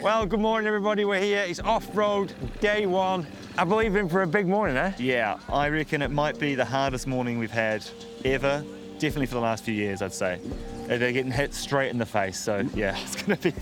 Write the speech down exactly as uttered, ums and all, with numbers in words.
Well, good morning, everybody. We're here. It's off-road day one. I believe in for a big morning, eh? Yeah, I reckon it might be the hardest morning we've had ever. Definitely for the last few years, I'd say. They're getting hit straight in the face, so yeah, it's going to be